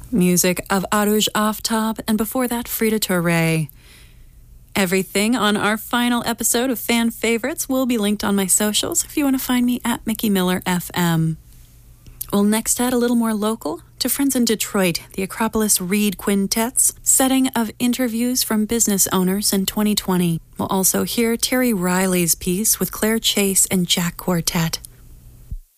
Music of Aruj Aftab, and before that, Frida Touré. Everything on our final episode of Fan Favorites will be linked on my socials if you want to find me at Mickey Miller FM. We'll next add a little more local to friends in Detroit, the Acropolis Reed Quintet's setting of interviews from business owners in 2020. We'll also hear Terry Riley's piece with Claire Chase and Jack Quartet.